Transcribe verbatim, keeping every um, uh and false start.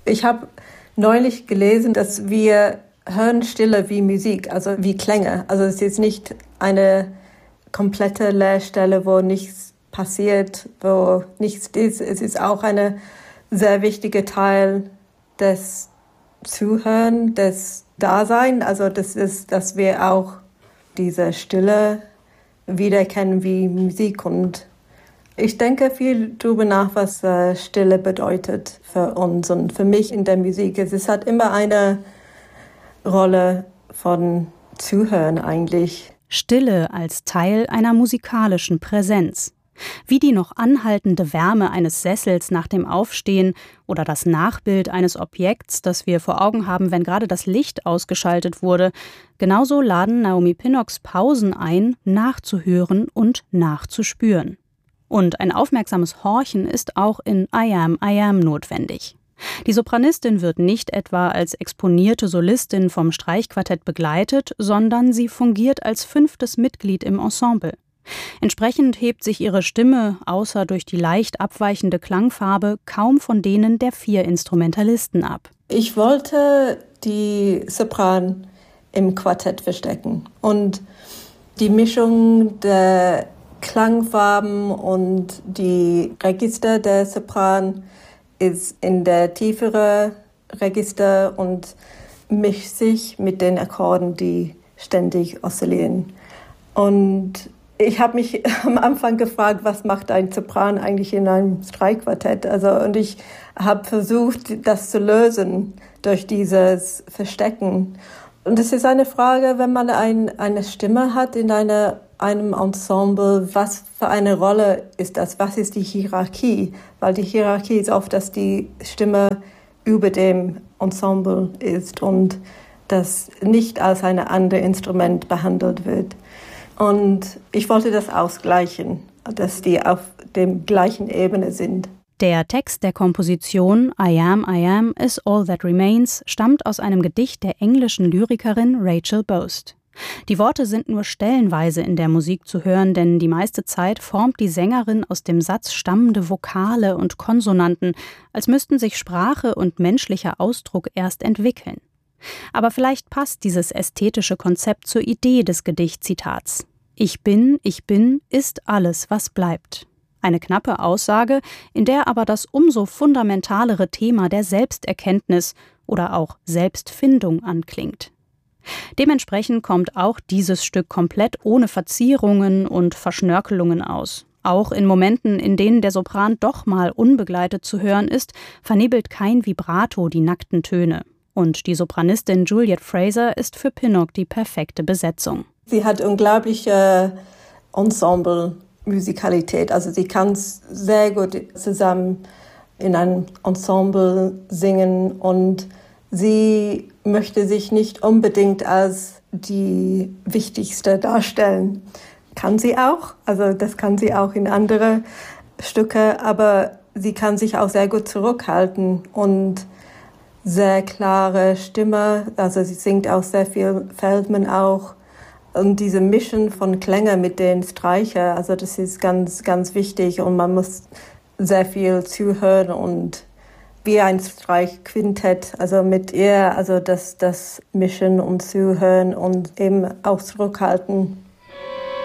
Ich habe neulich gelesen, dass wir hören Stille wie Musik, also wie Klänge. Also es ist nicht eine komplette Leerstelle, wo nichts passiert, wo nichts ist. Es ist auch ein sehr wichtiger Teil des Zuhören, des Daseins. Also das ist, dass wir auch diese Stille wiedererkennen wie Musik. Und ich denke viel darüber nach, was äh, Stille bedeutet für uns und für mich in der Musik. Es hat immer eine Rolle von Zuhören eigentlich. Stille als Teil einer musikalischen Präsenz. Wie die noch anhaltende Wärme eines Sessels nach dem Aufstehen oder das Nachbild eines Objekts, das wir vor Augen haben, wenn gerade das Licht ausgeschaltet wurde. Genauso laden Naomi Pinnocks Pausen ein, nachzuhören und nachzuspüren. Und ein aufmerksames Horchen ist auch in I Am, I Am notwendig. Die Sopranistin wird nicht etwa als exponierte Solistin vom Streichquartett begleitet, sondern sie fungiert als fünftes Mitglied im Ensemble. Entsprechend hebt sich ihre Stimme, außer durch die leicht abweichende Klangfarbe, kaum von denen der vier Instrumentalisten ab. Ich wollte die Sopran im Quartett verstecken und die Mischung der Klangfarben und die Register der Sopran ist in der tiefere Register und mischt sich mit den Akkorden, die ständig oszillieren. Und ich habe mich am Anfang gefragt, was macht ein Sopran eigentlich in einem Streichquartett? Also, und ich habe versucht, das zu lösen durch dieses Verstecken. Und es ist eine Frage, wenn man ein, eine Stimme hat in eine, einem Ensemble, was für eine Rolle ist das? Was ist die Hierarchie? Weil die Hierarchie ist oft, dass die Stimme über dem Ensemble ist und das nicht als ein anderes Instrument behandelt wird. Und ich wollte das ausgleichen, dass die auf der gleichen Ebene sind. Der Text der Komposition I Am, I Am is All That Remains stammt aus einem Gedicht der englischen Lyrikerin Rachel Boast. Die Worte sind nur stellenweise in der Musik zu hören, denn die meiste Zeit formt die Sängerin aus dem Satz stammende Vokale und Konsonanten, als müssten sich Sprache und menschlicher Ausdruck erst entwickeln. Aber vielleicht passt dieses ästhetische Konzept zur Idee des Gedichtzitats. Ich bin, ich bin, ist alles, was bleibt. Eine knappe Aussage, in der aber das umso fundamentalere Thema der Selbsterkenntnis oder auch Selbstfindung anklingt. Dementsprechend kommt auch dieses Stück komplett ohne Verzierungen und Verschnörkelungen aus. Auch in Momenten, in denen der Sopran doch mal unbegleitet zu hören ist, vernebelt kein Vibrato die nackten Töne. Und die Sopranistin Juliet Fraser ist für Pinnock die perfekte Besetzung. Sie hat unglaubliche Ensemble-Musikalität. Also sie kann sehr gut zusammen in einem Ensemble singen und sie möchte sich nicht unbedingt als die Wichtigste darstellen. Kann sie auch, also das kann sie auch in andere Stücke, aber sie kann sich auch sehr gut zurückhalten und sehr klare Stimme, also sie singt auch sehr viel Feldman auch. Und diese Mischen von Klänge mit den Streicher, also das ist ganz, ganz wichtig und man muss sehr viel zuhören und wie ein Streichquintett, also mit ihr, also das, das Mischen und Zuhören und eben auch zurückhalten.